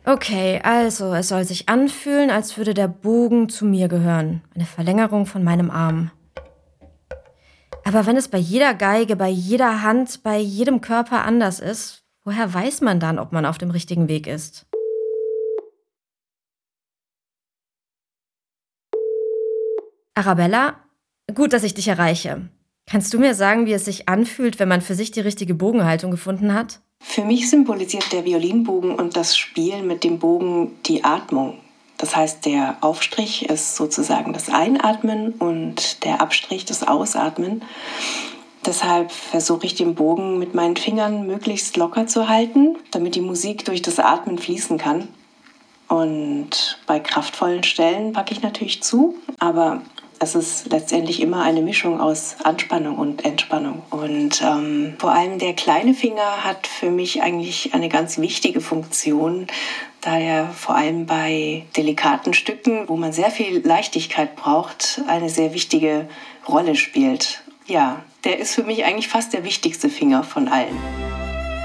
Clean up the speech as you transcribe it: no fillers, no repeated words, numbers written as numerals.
Okay, also es soll sich anfühlen, als würde der Bogen zu mir gehören. Eine Verlängerung von meinem Arm. Aber wenn es bei jeder Geige, bei jeder Hand, bei jedem Körper anders ist, woher weiß man dann, ob man auf dem richtigen Weg ist? Arabella, gut, dass ich dich erreiche. Kannst du mir sagen, wie es sich anfühlt, wenn man für sich die richtige Bogenhaltung gefunden hat? Für mich symbolisiert der Violinbogen und das Spiel mit dem Bogen die Atmung. Das heißt, der Aufstrich ist sozusagen das Einatmen und der Abstrich das Ausatmen. Deshalb versuche ich den Bogen mit meinen Fingern möglichst locker zu halten, damit die Musik durch das Atmen fließen kann. Und bei kraftvollen Stellen packe ich natürlich zu, aber es ist letztendlich immer eine Mischung aus Anspannung und Entspannung. Und vor allem der kleine Finger hat für mich eigentlich eine ganz wichtige Funktion, da er vor allem bei delikaten Stücken, wo man sehr viel Leichtigkeit braucht, eine sehr wichtige Rolle spielt. Ja, der ist für mich eigentlich fast der wichtigste Finger von allen.